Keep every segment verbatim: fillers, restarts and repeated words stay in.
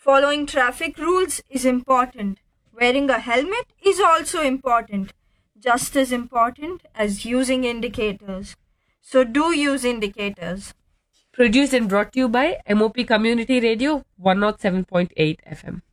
Following traffic rules is important. Wearing a helmet is also important, just as important as using indicators. So do use indicators. Produced and brought to you by M O P Community Radio one oh seven point eight F M.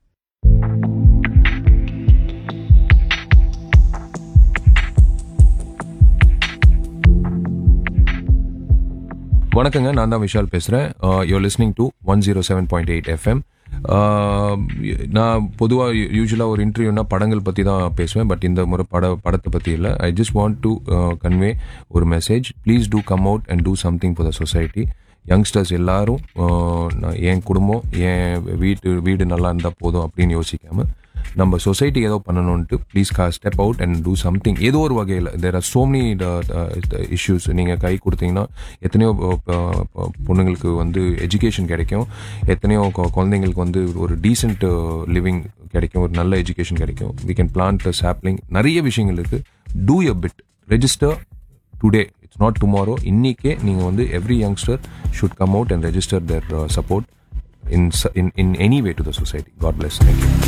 வணக்கங்க, நான் தான் விஷால் பேசுகிறேன். You are listening to one zero seven point eight FM. நான் பொதுவாக யூஸ்வலாக ஒரு இன்டர்வியூனா படங்கள் பற்றி தான் பேசுவேன். பட் இந்த முறை பட படத்தை பற்றி இல்லை. I just want to convey ஒரு message. Please do come out and do something for the society. Youngsters எல்லாரும் என் குடும்பம், என் வீட்டு வீடு நல்லா இருந்தால் போதும் அப்படின்னு யோசிக்காமல் நம்ம சொசைட்டி ஏதோ பண்ணணுன்ட்டு ப்ளீஸ் கா step out and do something. ஏதோ ஒரு வகையில் there are so many issues. நீங்கள் கை கொடுத்தீங்கன்னா எத்தனையோ பொண்ணுங்களுக்கு வந்து எஜுகேஷன் கிடைக்கும், எத்தனையோ குழந்தைங்களுக்கு வந்து ஒரு டீசென்ட் லிவிங் கிடைக்கும், ஒரு நல்ல எஜுகேஷன் கிடைக்கும். We can plant a sapling. நிறைய விஷயங்கள் இருக்குது. Two a bit. Register today, it's not tomorrow. இன்னிக்கே நீங்கள் வந்து every youngster should come out and register there support in in in any way to the society. God plus. Thank you.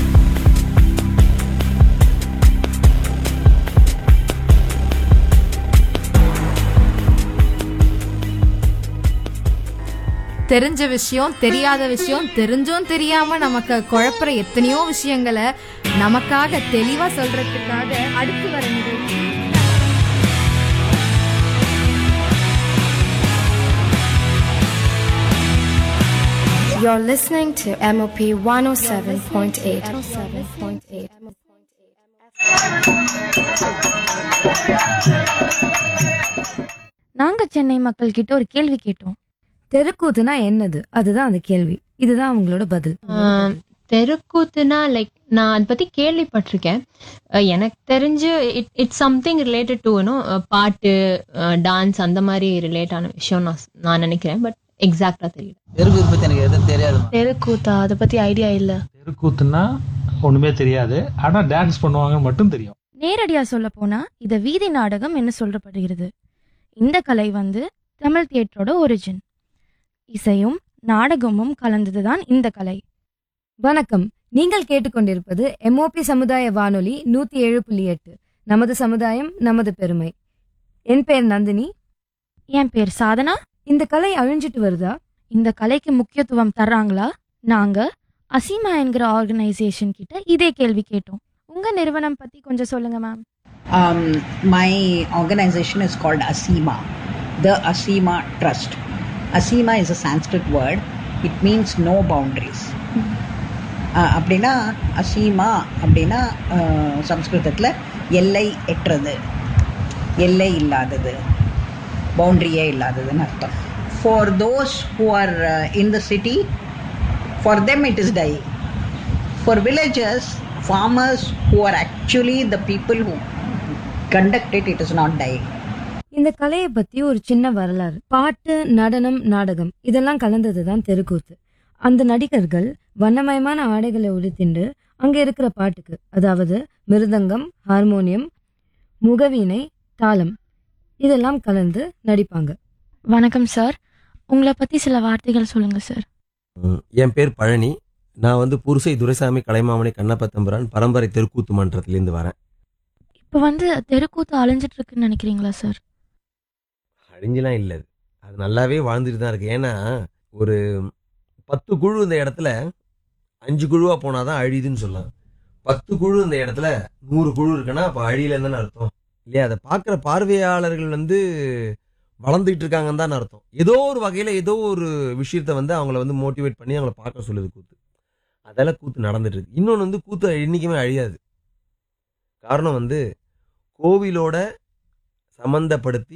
தெரிஞ்ச விஷயம், தெரியாத விஷயம், தெரிஞ்சும் தெரியாம நமக்கு குழப்புற எத்தனையோ விஷயங்களை நமக்காக தெளிவா சொல்றதுக்காக அடுத்து வர நிகழ்ச்சி. You're listening to M O P one oh seven point eight. நாங்க சென்னை மக்கள் கிட்ட ஒரு கேள்வி கேட்டோம். தெருக்கூத்துனா என்னது? அதுதான் அந்த கேள்வி. இதுதான் அவங்களோட பதில். தெருக்கூத்துனா லைக் நான் அதை பத்தி கேள்விப்பட்டிருக்கேன். எனக்கு தெரிஞ்சு it it's something related to பாட்டு, டான்ஸ், அந்த மாதிரி ரிலேட் ஆன விஷயம் நான் நான் நினைக்கிறேன். பட் எக்ஸாக்டா தெரியல. தெருக்கூத்து பத்தி எனக்கு எதுவும் தெரியாது. தெருக்கூத்தா? அதை பத்தி ஐடியா இல்ல. தெருக்கூத்துனா ஒண்ணுமே தெரியாது, ஆனா டான்ஸ் பண்ணுவாங்கன்னு மட்டும் தெரியும். நேரடியா சொல்ல போனா இத வீதி நாடகம் என்ன சொல்லப்படுகிறது. இந்த கலை வந்து தமிழ் தியேட்டரோட ஒரிஜின். இசையும் நாடகமும் கலந்ததுதான் இந்த கலை. வணக்கம், நீங்கள் கேட்டுக்கொண்டிருப்பது எம்ஓபி சமுதாய வானொலி நூத்தி ஏழு புள்ளி எட்டு. நமது சமுதாயம், நமது பெருமை. என் பேர் நந்தினி. என் பேர் சாதனா. இந்த கலை அழிஞ்சிட்டு வருதா? இந்த கலைக்கு முக்கியத்துவம் தர்றாங்களா? நாங்க அசீமா என்கிற ஆர்கனைசேஷன் கிட்ட இதே கேள்வி கேட்டோம். உங்க நிறுவனம் பத்தி கொஞ்சம் சொல்லுங்க ma'am. Um, my organization is called Asima, the Asima Trust. Asima is a Sanskrit word. It means no boundaries. அப்படின்னா அசீமா அப்படின்னா சம்ஸ்கிருதத்தில் எல்லை எட்டுறது, எல்லை இல்லாதது, பவுண்டரியே இல்லாததுன்னு அர்த்தம். For those who are in the city, for them it is dying. For villages, farmers who are actually the people who conduct it, it is not dying. இந்த கலையை பத்தி ஒரு சின்ன வரலாறு. பாட்டு, நடனம், நாடகம் இதெல்லாம் கலந்ததுதான் தெருக்கூத்து. அந்த நடிகர்கள் வண்ணமயமான ஆடைகளை உடுத்திண்டு அங்க இருக்கிற பாட்டுக்கு, அதாவது மிருதங்கம், ஹார்மோனியம், முகவீணை, தாளம் இதெல்லாம் கலந்து நடிப்பாங்க. வணக்கம் சார், உங்களை பத்தி சில வார்த்தைகள் சொல்லுங்க சார். என் பேர் பழனி. நான் வந்து புருசை துரைசாமி கலைமாமணி கண்ணப்பத்தம்புரான் பரம்பரை தெருக்கூத்து மன்றத்திலேருந்து வரேன். இப்போ வந்து தெருக்கூத்து அழிஞ்சிட்டு இருக்குன்னு நினைக்கிறீங்களா சார்? அழிஞ்செல்லாம் இல்லை, அது நல்லாவே வாழ்ந்துட்டு தான் இருக்கு. ஏன்னா ஒரு பத்து குழு இந்த இடத்துல அஞ்சு குழுவாக போனால் தான் அழியுதுன்னு சொல்லலாம். பத்து குழு இந்த இடத்துல நூறு குழு இருக்குன்னா அப்போ அழியலன்னு தானே அர்த்தம் இல்லையா? அதை பார்க்குற பார்வையாளர்கள் வந்து வளர்ந்துட்டு இருக்காங்கன்னு தான் அர்த்தம். ஏதோ ஒரு வகையில் ஏதோ ஒரு விஷயத்த வந்து அவங்கள வந்து மோட்டிவேட் பண்ணி அவங்கள பார்க்க சொல்லுது கூத்து. அதெல்லாம் கூத்து நடந்துட்டு இருக்கு. இன்னொன்று வந்து கூத்து என்றைக்குமே அழியாது. காரணம் வந்து கோவிலோட சம்மந்தப்படுத்தி,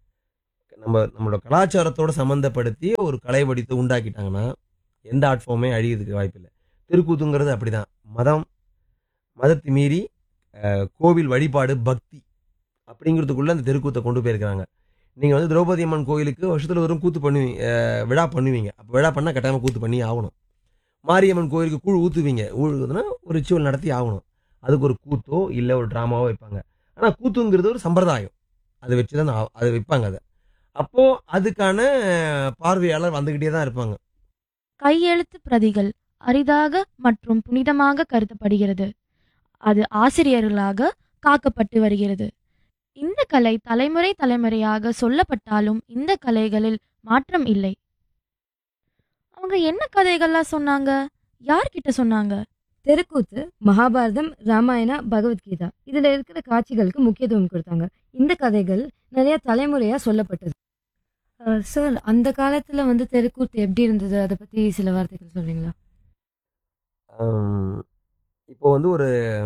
நம்ம நம்மளோட கலாச்சாரத்தோட சம்மந்தப்படுத்தி ஒரு கலை வடித்தை உண்டாக்கிட்டாங்கன்னா எந்த ஆர்ட் ஃபார்மே அழியதுக்கு வாய்ப்பில்லை. தெருக்கூத்துங்கிறது அப்படிதான். மதம் மதத்தை மீறி கோவில் வழிபாடு, பக்தி அப்படிங்கிறதுக்குள்ள அந்த தெருக்கூத்தை கொண்டு போயிருக்கிறாங்க. நீங்கள் வந்து திரௌபதி அம்மன் கோயிலுக்கு வருஷத்தில் வரும் கூத்து பண்ணுவீங்க, விழா பண்ணுவீங்க. அப்போ விழா பண்ணால் கட்டாயமாக கூத்து பண்ணி ஆகணும். மாரியம்மன் கோயிலுக்கு கூழ் ஊற்றுவீங்க, ஊழுதுன்னா ஒரு ரிச்சுவல் நடத்தி ஆகணும். அதுக்கு ஒரு கூத்தோ இல்லை ஒரு ட்ராமாவோ வைப்பாங்க. ஆனால் கூத்துங்கிறது ஒரு சம்பிரதாயம், அதை வச்சு தான் அதை வைப்பாங்க. அதை அப்போது அதுக்கான பார்வையாளர் வந்துக்கிட்டே தான் இருப்பாங்க. கையெழுத்து பிரதிகள் அரிதாக மற்றும் புனிதமாக கருதப்படுகிறது. அது ஆசிரியர்களாக காக்கப்பட்டு வருகிறது. இந்த கலை தலைமுறை தலைமுறையாக சொல்லப்பட்டாலும் இந்த கலைகளில் மாற்றம் இல்லை. அவங்க என்ன கதைகள்லாம் சொன்னாங்க? யார்கிட்ட சொன்னாங்க? தெருக்கூத்து மகாபாரதம், ராமாயணா, பகவத்கீதா இதுல இருக்கிற காட்சிகளுக்கு முக்கியத்துவம் கொடுத்தாங்க. இந்த கதைகள் நிறைய தலைமுறையா சொல்லப்பட்டது. சார், அந்த காலத்துல வந்து தெருக்கூத்து எப்படி இருந்தது, அதை பத்தி சில வார்த்தைகள் சொல்றீங்களா? இப்போ வந்து ஒரு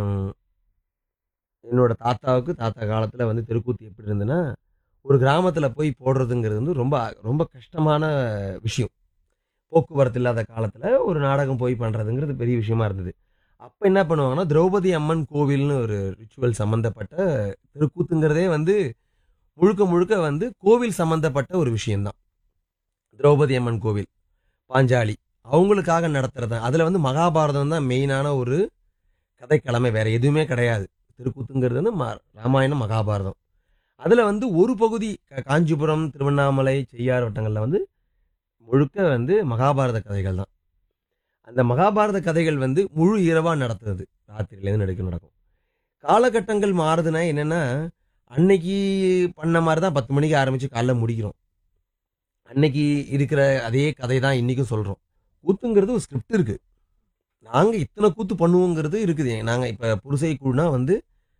என்னோட தாத்தாவுக்கு தாத்தா காலத்தில் வந்து தெருக்கூத்து எப்படி இருந்ததுன்னா, ஒரு கிராமத்தில் போய் போடுறதுங்கிறது வந்து ரொம்ப ரொம்ப கஷ்டமான விஷயம். போக்குவரத்து இல்லாத காலத்தில் ஒரு நாடகம் போய் பண்ணுறதுங்கிறது பெரிய விஷயமா இருந்தது. அப்போ என்ன பண்ணுவாங்கன்னா, திரௌபதி அம்மன் கோவில்னு ஒரு ரிச்சுவல் சம்மந்தப்பட்ட தெருக்கூத்துங்கிறதே வந்து முழுக்க முழுக்க வந்து கோவில் சம்மந்தப்பட்ட ஒரு விஷயம்தான். திரௌபதி அம்மன் கோவில், பாஞ்சாலி அவங்களுக்காக நடத்துறது. அதில் வந்து மகாபாரதம் தான் மெயினான ஒரு கதைக்கிழமை, வேற எதுவுமே கிடையாது. திருக்கூத்துங்கிறது வந்து ம ராமாயணம், மகாபாரதம். அதில் வந்து ஒரு பகுதி காஞ்சிபுரம், திருவண்ணாமலை, செய்யார் வட்டங்களில் வந்து முழுக்க வந்து மகாபாரத கதைகள் தான். அந்த மகாபாரத கதைகள் வந்து முழு இரவாக நடத்துறது, ராத்திரிலேருந்து நடுக்க நடக்கும். காலகட்டங்கள் மாறுதுன்னா என்னென்னா, அன்னைக்கு பண்ண மாதிரி தான் பத்து மணிக்கு ஆரம்பித்து காலைல முடிக்கிறோம். அன்னைக்கு இருக்கிற அதே கதை தான் இன்றைக்கும் சொல்கிறோம். கூத்துங்கிறது ஒரு ஸ்கிரிப்ட் இருக்குது. நாங்கள் இத்தனை கூத்து பண்ணுவோங்கிறது இருக்குது. நாங்கள் இப்போ புருசை கூடுனா வந்து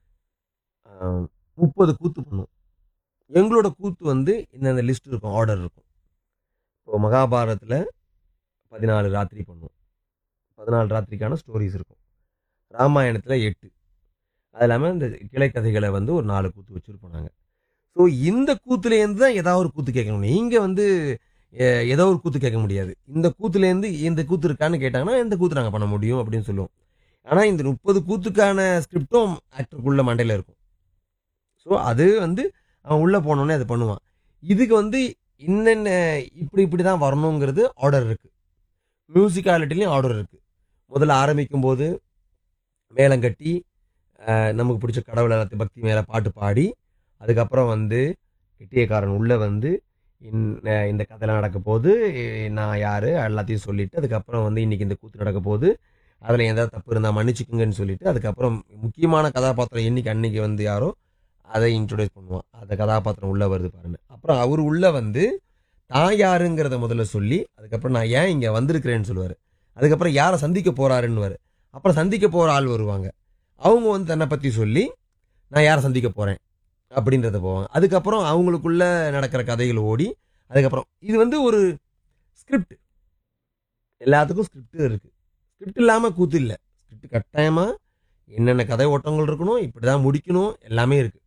முப்பது கூத்து பண்ணுவோம். எங்களோட கூத்து வந்து இந்தந்த லிஸ்ட் இருக்கும், ஆர்டர் இருக்கும். இப்போ மகாபாரதத்தில் பதினாலு ராத்திரி பண்ணுவோம். பதினாலு ராத்திரிக்கான ஸ்டோரிஸ் இருக்கும். ராமாயணத்தில் எட்டு. அது இல்லாமல் இந்த கிளைக்கதைகளை வந்து ஒரு நாலு கூத்து வச்சுருப்போம் நாங்கள். ஸோ இந்த கூத்துலேருந்து தான் ஏதாவது ஒரு கூத்து கேட்கணும். நீங்கள் வந்து ஏதோ ஒரு கூத்து கேட்க முடியாது. இந்த கூத்துலேருந்து இந்த கூத்து இருக்கான்னு கேட்டாங்கன்னா இந்த கூத்து நாங்கள் பண்ண முடியும் அப்படின்னு சொல்லுவோம். ஆனால் இந்த முப்பது கூத்துக்கான ஸ்கிரிப்டும் ஆக்டருக்குள்ள மண்டையில் இருக்கும். ஸோ அது வந்து அவன் உள்ளே போனோன்னே அது பண்ணுவான். இதுக்கு வந்து இன்னென்ன இப்படி இப்படி தான் வரணுங்கிறது ஆர்டர் இருக்குது. மியூசிக்காலிட்டிலையும் ஆர்டர் இருக்குது. முதல்ல ஆரம்பிக்கும் போது மேளங்கட்டி நமக்கு பிடிச்ச கடவுளை எல்லாத்தையும் பக்தி மேலே பாட்டு பாடி, அதுக்கப்புறம் வந்து கெட்டியக்காரன் உள்ளே வந்து இந்த கதையெல்லாம் நடக்க போது, நான் யார் எல்லாத்தையும் சொல்லிவிட்டு, அதுக்கப்புறம் வந்து இன்றைக்கி இந்த கூத்து நடக்க போது, அதில் எதாவது தப்பு இருந்தால் மன்னிச்சுக்குங்கன்னு சொல்லிவிட்டு, அதுக்கப்புறம் முக்கியமான கதாபாத்திரம் என்னைக்கு அன்றைக்கி வந்து யாரோ அதை இன்ட்ரடியூஸ் பண்ணுவான். அந்த கதாபாத்திரம் உள்ளே வருது பாருங்க. அப்புறம் அவர் உள்ளே வந்து தான் யாருங்கிறத முதல்ல சொல்லி, அதுக்கப்புறம் நான் ஏன் இங்கே வந்திருக்கிறேன்னு சொல்லுவார். அதுக்கப்புறம் யாரை சந்திக்க போகிறாருன்னுவார். அப்புறம் சந்திக்க போகிற ஆள் வருவாங்க. அவங்க வந்து தன்னை பற்றி சொல்லி நான் யாரை சந்திக்க போகிறேன் அப்படின்றத போவாங்க. அதுக்கப்புறம் அவங்களுக்குள்ள நடக்கிற கதைகள் ஓடி, அதுக்கப்புறம் இது வந்து ஒரு ஸ்கிரிப்ட். எல்லாத்துக்கும் ஸ்கிரிப்ட் இருக்குது. ஸ்கிரிப்ட் இல்லாமல் கூத்து இல்லை. ஸ்கிரிப்ட் கட்டாயமாக என்னென்ன கதை ஓட்டங்கள் இருக்கணும், இப்படி தான் முடிக்கணும், எல்லாமே இருக்குது.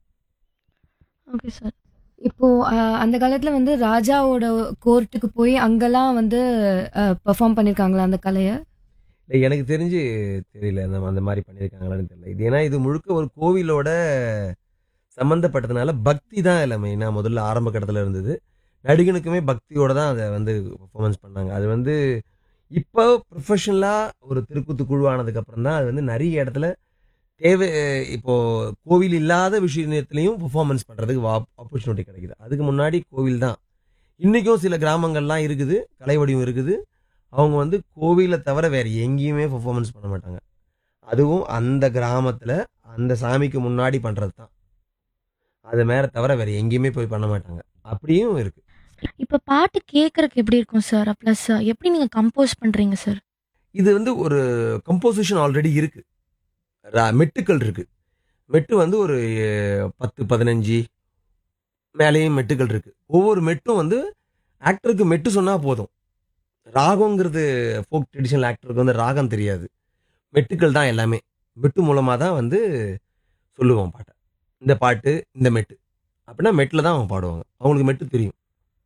Okay sir. இப்போ அந்த காலத்தில் வந்து ராஜாவோட கோர்ட்டுக்கு போய் அங்கெல்லாம் வந்து பெர்ஃபார்ம் பண்ணியிருக்காங்களா அந்த கலையை? இல்லை, எனக்கு தெரிஞ்சு தெரியல அந்த அந்த மாதிரி பண்ணியிருக்காங்களான்னு தெரியல. இது ஏன்னா இது முழுக்க ஒரு கோவிலோட சம்மந்தப்பட்டதுனால பக்தி தான் இல்லை மெயினாக முதல்ல ஆரம்ப கட்டத்தில் இருந்தது. நடிகனுக்குமே பக்தியோட தான் அதை வந்து பர்ஃபார்மன்ஸ் பண்ணாங்க. அது வந்து இப்போ ப்ரொஃபஷனலாக ஒரு திருக்கூத்து குழுவானதுக்கப்புறம் தான் அது வந்து நிறைய இடத்துல தேவை. இப்போது கோவில் இல்லாத விஷயத்துலையும் பர்ஃபார்மன்ஸ் பண்ணுறதுக்கு ஆப்பர்ச்சுனிட்டி கிடைக்குது. அதுக்கு முன்னாடி கோவில் தான். இன்றைக்கும் சில கிராமங்கள்லாம் இருக்குது, கலை வடிவம் இருக்குது. அவங்க வந்து கோவிலை தவிர வேறு எங்கேயுமே பர்ஃபார்மன்ஸ் பண்ண மாட்டாங்க. அதுவும் அந்த கிராமத்தில் அந்த சாமிக்கு முன்னாடி பண்ணுறது தான். அது மேலே தவிர வேறு எங்கேயுமே போய் பண்ண மாட்டாங்க. அப்படியும் இருக்குது. இப்போ பாட்டு கேட்குறக்கு எப்படி இருக்கும் சார்? ப்ளஸ் எப்படி நீங்கள் கம்போஸ் பண்ணுறீங்க சார்? இது வந்து ஒரு கம்போசிஷன் ஆல்ரெடி இருக்குது. மெட்டுக்கள் இருக்குது. மெட்டு வந்து ஒரு பத்து பதினஞ்சு மேலேயும் மெட்டுக்கள் இருக்குது. ஒவ்வொரு மெட்டும் வந்து ஆக்டருக்கு மெட்டு சொன்னால் போதும். ராகங்கிறது ஃபோக் ட்ரெடிஷனல் ஆக்டருக்கு வந்து ராகம் தெரியாது. மெட்டுக்கள் தான் எல்லாமே. மெட்டு மூலமாக தான் வந்து சொல்லுவோம் பாட்டை. இந்த பாட்டு இந்த மெட்டு அப்படின்னா மெட்டில் தான் அவங்க பாடுவாங்க. அவங்களுக்கு மெட்டு தெரியும்.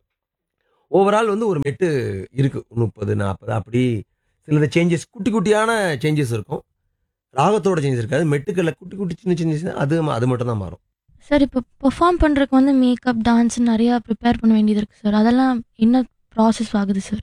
ஓவரால் வந்து ஒரு மெட்டு இருக்குது, முப்பது நாற்பது அப்படி. சிலது சேஞ்சஸ், குட்டி குட்டியான சேஞ்சஸ் இருக்கும். ராகத்தோட சேஞ்சஸ் இருக்காது. மெட்டுக்களில் குட்டி குட்டி சின்ன சேஞ்சஸ் அது அது மட்டும் தான் மாறும். சார், இப்போ பெர்ஃபார்ம் பண்ணுறதுக்கு வந்து மேக்கப், டான்ஸ் நிறையா ப்ரிப்பேர் பண்ண வேண்டியது இருக்குது சார். அதெல்லாம் என்ன ப்ராசஸ் ஆகுது சார்?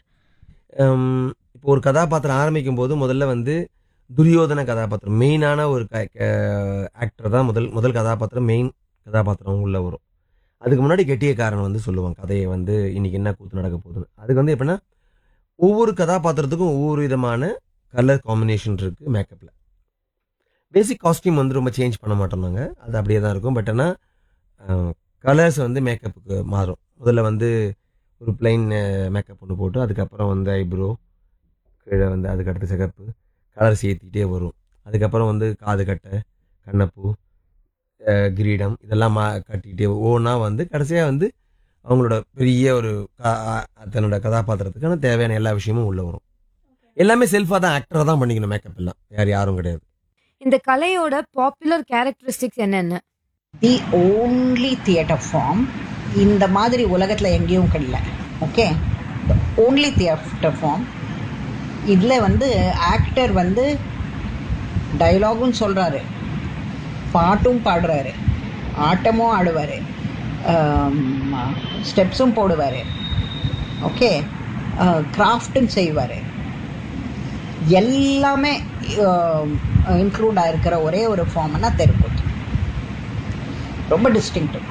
இப்போ ஒரு கதாபாத்திரம் ஆரம்பிக்கும் போது முதல்ல வந்து துரியோதன கதாபாத்திரம் மெயினான ஒரு ஆக்டர் தான் முதல் முதல் கதாபாத்திரம் மெயின் கதாபாத்திரம் உள்ளே வரும். அதுக்கு முன்னாடி கெட்டியக்காரன் வந்து சொல்லுவான் கதையை வந்து இன்றைக்கி என்ன கூத்து நடக்க போகுதுன்னு. அதுக்கு வந்து எப்படின்னா ஒவ்வொரு கதாபாத்திரத்துக்கும் ஒவ்வொரு விதமான கலர் காம்பினேஷன் இருக்குது மேக்கப்பில். பேசிக் காஸ்டியூம் வந்து ரொம்ப சேஞ்ச் பண்ண மாட்டோம் நாங்கள், அது அப்படியே தான் இருக்கும். பட் ஆனால் கலர்ஸ் வந்து மேக்கப்புக்கு மாறும். முதல்ல வந்து ஒரு பிளைன் மேக்கப் ஒன்று போட்டு அதுக்கப்புறம் வந்து ஐப்ரோ கீழே வந்து அதுக்கடுத்து சிகப்பு கலர் சேர்த்திக்கிட்டே வரும். அதுக்கப்புறம் வந்து காது கட்டை, கண்ணப்பூ, கிரீடம் இதெல்லாம் மா கட்டிக்கிட்டே ஒவ்வொன்றா வந்து கடைசியாக வந்து அவங்களோட பெரிய ஒரு தன்னோட கதாபாத்திரத்துக்கான தேவையான எல்லா விஷயமும் உள்ளே வரும். எல்லாமே செல்ஃபாக தான் ஆக்டராக தான் பண்ணிக்கணும் மேக்கப் எல்லாம், யார் யாரும் கிடையாது. இந்த கலையோட பாப்புலர் கேரக்டரிஸ்டிக்ஸ் என்னென்ன? தி ஓன்லி தியேட்டர் ஃபார்ம் இந்த மாதிரி உலகத்தில் எங்கேயும் கிடையாது. ஓகே, த ஓன்லி தியேட்டர் ஃபார்ம். இதில் வந்து ஆக்டர் வந்து டைலாகும் சொல்கிறாரு, பாட்டும் பாடுறாரு, ஆட்டமும் ஆடுவார், ஸ்டெப்ஸும் போடுவார், ஓகே, கிராஃப்டும் செய்வார். எல்லாமே இன்க்ளூட் ஆகிருக்கிற ஒரே ஒரு ஃபார்ம்னா தெருக்கூத்து. ரொம்ப டிஸ்டிங்க்டிவ்.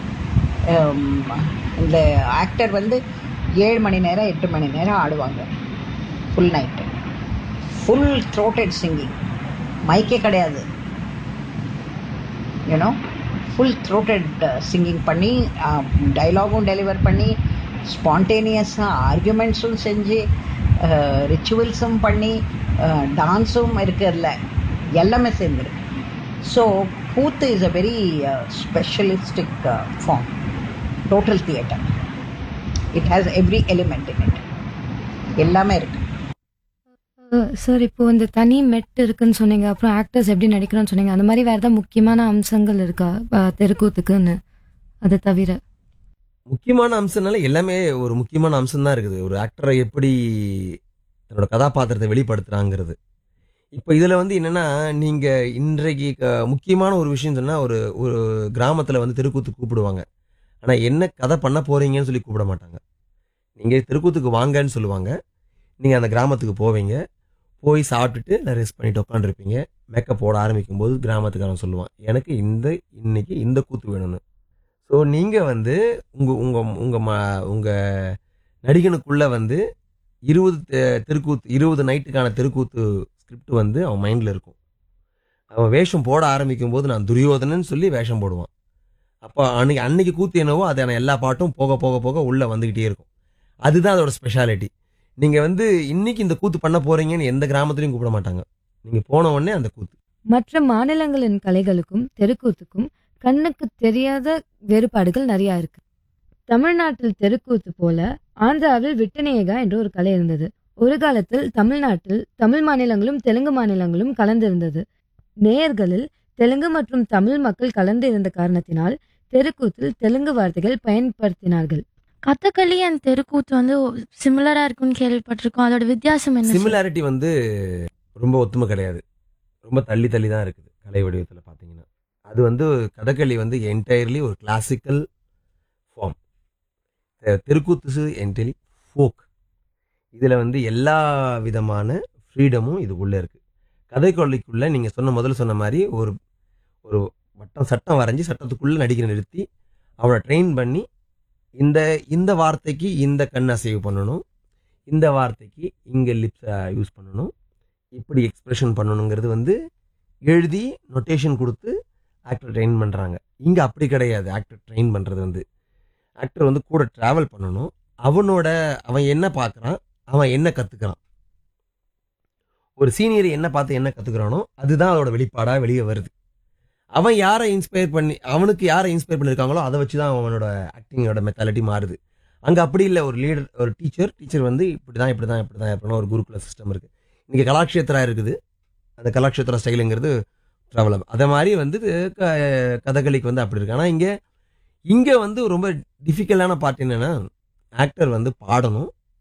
இந்த ஆக்டர் வந்து ஏழு மணி நேரம் எட்டு மணி நேரம் ஆடுவாங்க, full night, full throated singing, மைக்கே கிடையாது, யூனோ, ஃபுல் த்ரோட்டட் சிங்கிங் பண்ணி டைலாகும் டெலிவர் பண்ணி ஸ்பான்டேனியஸாக ஆர்கியூமெண்ட்ஸும் செஞ்சு ரிச்சுவல்ஸும் பண்ணி டான்ஸும் இருக்கிறதுல எல்லாமே சேர்ந்துருக்கு. ஸோ கூத்து is a very ஸ்பெஷலிஸ்டிக் form, total theatre. It has every element in it, எல்லாமே இருக்கு. சார், இப்போ இந்த தனி மெட் இருக்குன்னு சொன்னீங்க, அப்புறம் ஆக்டர்ஸ் எப்படி நடிக்கிறோன்னு சொன்னீங்க, அந்த மாதிரி வேறு ஏதாவது முக்கியமான அம்சங்கள் இருக்கா தெருக்கூத்துக்குன்னு? அதை தவிர முக்கியமான அம்சம்னால எல்லாமே ஒரு முக்கியமான அம்சம் தான் இருக்குது. ஒரு ஆக்டரை எப்படி தன்னோட கதாபாத்திரத்தை வெளிப்படுத்துகிறாங்கிறது. இப்போ இதில் வந்து என்னென்னா, நீங்கள் இன்றைக்கு முக்கியமான ஒரு விஷயம் சொன்னால், ஒரு ஒரு கிராமத்தில் வந்து தெருக்கூத்து கூப்பிடுவாங்க, ஆனால் என்ன கதை பண்ண போகிறீங்கன்னு சொல்லி கூப்பிட மாட்டாங்க. நீங்கள் தெருக்கூத்துக்கு வாங்கன்னு சொல்லுவாங்க. நீங்கள் அந்த கிராமத்துக்கு போவீங்க, போய் சாப்பிட்டுட்டு நான் ரெஸ்ட் பண்ணிட்டு உட்காந்துருப்பீங்க. மேக்கப் போட ஆரம்பிக்கும் போது கிராமத்துக்காரன் சொல்லுவான், எனக்கு இந்த இன்னைக்கு இந்த கூத்து வேணும்னு. ஸோ நீங்கள் வந்து உங்கள் உங்கள் உங்கள் ம உங்கள் நடிகனுக்குள்ளே வந்து இருபது தெருக்கூத்து இருபது நைட்டுக்கான தெருக்கூத்து ஸ்கிரிப்ட் வந்து அவன் மைண்டில் இருக்கும். அவன் வேஷம் போட ஆரம்பிக்கும் போது நான் துரியோதனன்னு சொல்லி வேஷம் போடுவான். அப்போ அன்னைக்கு அன்னைக்கு கூத்து என்னவோ அதான எல்லா பாட்டும் போக போக போக உள்ளே வந்துக்கிட்டே இருக்கும். அதுதான் அதோட ஸ்பெஷாலிட்டி. நீங்கள் வந்து இன்னைக்கு இந்த கூத்து பண்ண போகிறீங்கன்னு எந்த கிராமத்துலையும் கூப்பிட மாட்டாங்க. நீங்கள் போன உடனே அந்த கூத்து. மற்ற மாநிலங்களின் கலைகளுக்கும் தெருக்கூத்துக்கும் கண்ணுக்கு தெரியாத வேறுபாடுகள் நிறையா இருக்கு. தமிழ்நாட்டில் தெருக்கூத்து போல ஆந்திராவில் விட்டநேகா என்ற ஒரு கலை இருந்தது. ஒரு காலத்தில் தமிழ்நாட்டில் தமிழ் மாநிலங்களும் தெலுங்கு மாநிலங்களும் கலந்திருந்தது. நேயர்களில் தெலுங்கு மற்றும் தமிழ் மக்கள் கலந்து இருந்த காரணத்தினால் தெருக்கூத்தில் தெலுங்கு வார்த்தைகள் பயன்படுத்தினார்கள். கதகளி அண்ட் தெருக்கூத்து வந்து சிமிலரா இருக்குன்னு கேள்விப்பட்டிருக்கோம். அதோட வித்தியாசம் என்ன? சிமிலாரிட்டி வந்து ரொம்ப ஒத்துமை கிடையாது, ரொம்ப தள்ளி தள்ளி தான் இருக்குது. கலை வடிவத்தில் பார்த்தீங்கன்னா அது வந்து கதகளி வந்து என்டையர்லி ஒரு கிளாசிக்கல் ஃபார்ம். தெருக்கூத்து என்டையர்லி ஃபோக். இதில் வந்து எல்லா விதமான ஃப்ரீடமும் இதுக்குள்ளே இருக்குது. கதைக்கொள்ளைக்குள்ளே நீங்கள் சொன்ன முதல்ல சொன்ன மாதிரி ஒரு ஒரு வட்டம் சட்டம் வரைஞ்சி சட்டத்துக்குள்ளே நடிக்கிற நிறுத்தி அவனை ட்ரெயின் பண்ணி இந்த இந்த வார்த்தைக்கு இந்த கண் அசைவு பண்ணணும், இந்த வார்த்தைக்கு இங்கே லிப்ஸை யூஸ் பண்ணணும், இப்படி எக்ஸ்பிரஷன் பண்ணணுங்கிறது வந்து எழுதி நொட்டேஷன் கொடுத்து ஆக்டர் ட்ரெயின் பண்ணுறாங்க. இங்கே அப்படி கிடையாது. ஆக்டர் ட்ரெயின் பண்ணுறது வந்து ஆக்டர் வந்து கூட ட்ராவல் பண்ணணும். அவனோட அவன் என்ன பார்க்குறான், அவன் என்ன கற்றுக்கிறான், ஒரு சீனியர் என்ன பார்த்து என்ன கற்றுக்கிறானோ அதுதான் அதோட வெளிப்பாடாக வெளியே வருது. அவன் யாரை இன்ஸ்பயர் பண்ணி அவனுக்கு யாரை இன்ஸ்பயர் பண்ணியிருக்காங்களோ அதை வச்சு தான் அவனோட ஆக்டிங்கோட மெத்தாலிட்டி மாறுது. அங்கே அப்படி இல்லை. ஒரு லீடர், ஒரு டீச்சர் டீச்சர் வந்து இப்படி தான் இப்படி தான் இப்படி தான் எப்படின்னா ஒரு குருகுல சிஸ்டம் இருக்குது. இன்றைக்கி கலாக்ஷேத்ரா இருக்குது. அந்த கலாக்ஷேத்ரா ஸ்டைலுங்கிறது ட்ராவலம். அதே மாதிரி வந்து க கதகளிக்கு வந்து அப்படி இருக்குது. ஆனால் இங்கே இங்கே வந்து ரொம்ப டிஃபிகல்ட்டான பார்ட் என்னென்னா, ஆக்டர் வந்து பாடணும்,